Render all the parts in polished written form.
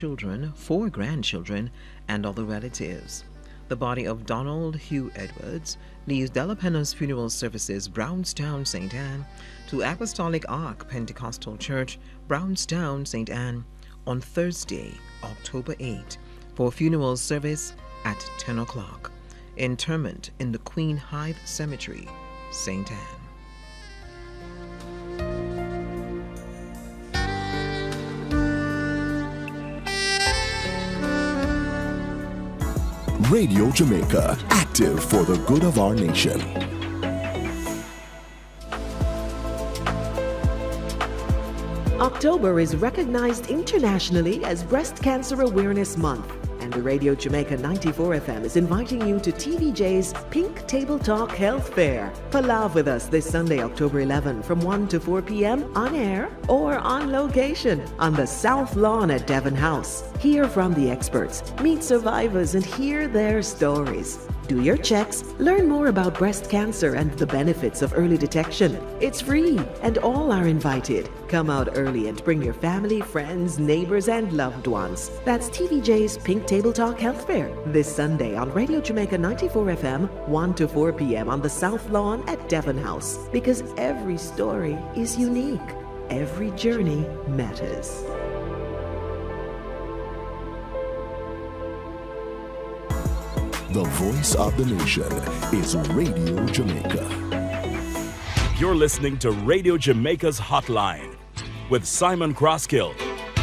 children, 4 grandchildren, and other relatives. The body of Donald Hugh Edwards leaves Della Penna's funeral services, Brownstown, St. Anne, to Apostolic Ark Pentecostal Church, Brownstown, St. Anne, on Thursday, October 8, for funeral service at 10 o'clock. Interment in the Queen Hythe Cemetery, St. Anne. Radio Jamaica, active for the good of our nation. October is recognized internationally as Breast Cancer Awareness Month, and the Radio Jamaica 94 FM is inviting you to TVJ's Pink Table Talk Health Fair. Palav with us this Sunday, October 11, from 1 to 4 p.m. on air or on location on the South Lawn at Devon House. Hear from the experts, meet survivors, and hear their stories. Do your checks, learn more about breast cancer and the benefits of early detection. It's free, and all are invited. Come out early and bring your family, friends, neighbors, and loved ones. That's TVJ's Pink Table Talk Health Fair this Sunday on Radio Jamaica 94 FM, 1 to 4 p.m. on the South Lawn at Devon House. Because every story is unique. Every journey matters. The voice of the nation is Radio Jamaica. You're listening to Radio Jamaica's Hotline with Simon Crosskill.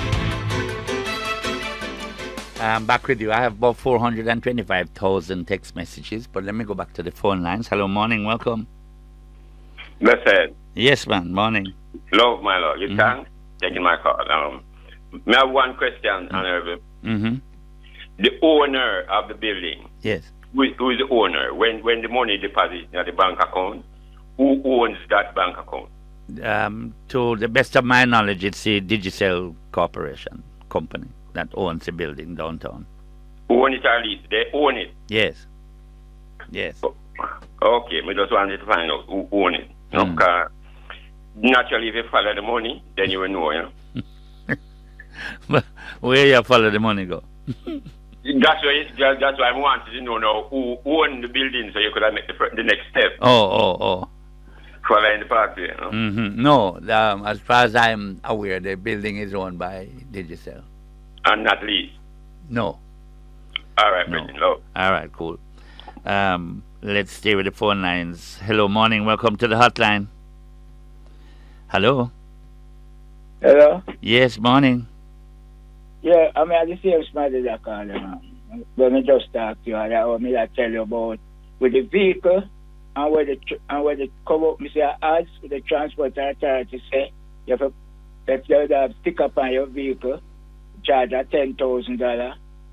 I'm back with you. I have about 425,000 text messages, but let me go back to the phone lines. Hello, morning, welcome. Blessed. Yes, man, morning. Love, my Lord. You thanks taking my call. May I have one question, Honorable? The owner of the building. Yes. Who is the owner? When the money deposited in the bank account, who owns that bank account? To the best of my knowledge, it's the Digicel Corporation company that owns the building downtown. Who own it or lease? They own it? Yes. Yes. Okay, we just wanted to find out who own it. Because naturally, if you follow the money, then you will know, you know. But where you follow the money go? That's why I wanted to know now who owned the building so you could make the next step. Oh. Following the party, you know? No, as far as I'm aware, the building is owned by Digicel. And not leased? No. All right, no. Love. All right, cool. Let's stay with the phone lines. Hello, morning. Welcome to the hotline. Hello. Hello. Yes, morning. Yeah, I mean, I the same smiley that call them. When I just talk to you, I want me to tell you about with the vehicle and where the come up, me say ads with the transport authority say you have if you have stick up on your vehicle, charge at $10,000.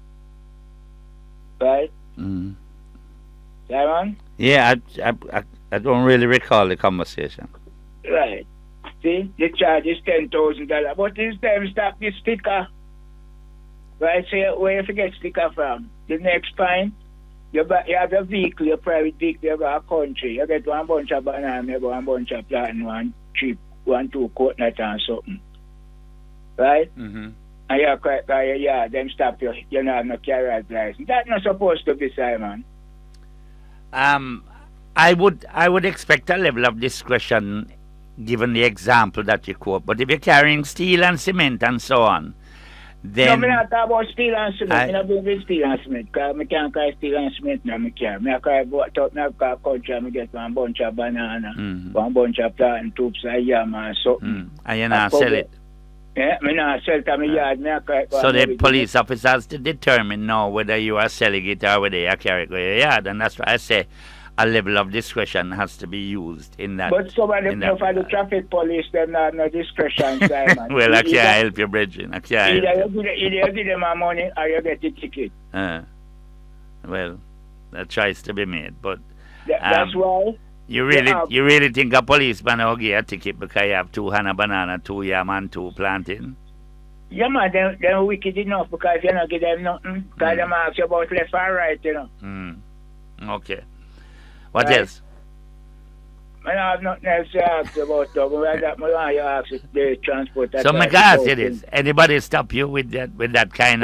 Right? Simon? Yeah, I don't really recall the conversation. Right. See, the charge is $10,000, but this time stop the sticker. Right, so where you forget sticker from? The next time, you have a vehicle, your private vehicle, you have a country. You get one bunch of banana, maybe one bunch of plantain, one cheap, 2 coconut and something. Right? And you're quite by your yard, them stop you. You don't have no carrier's license. That's not supposed to be, Simon. I would expect a level of discretion given the example that you quote. But if you're carrying steel and cement and so on, then... No, I'm not talking about steel and cement. I'm not doing steel and cement because I can't carry steel and cement now. I can't. I carry country and I get one bunch of banana, one bunch of plantain tubes, a yam and something. And you not sell it? Yeah, I not sell it to my yard. So the police officers to determine now whether you are selling it or whether you carry it to your yard. And that's why I say a level of discretion has to be used in that. But somebody for the traffic police, them have no discretion, Simon. Well, I can't help you, Bridget. I can't help you. Either you give them my money or you get the ticket. Well, that tries to be made, but that's why. You really think a policeman will give a ticket because you have 2 Hana banana, 2 yam, and 2 plantain? Yeah, man, they're wicked enough because you don't give them nothing. Because them ask you about left or right, you know. Okay. What else? I have nothing else to ask you about, though. But I want you ask if the transport. So, I ask you this. Anybody stop you with that kind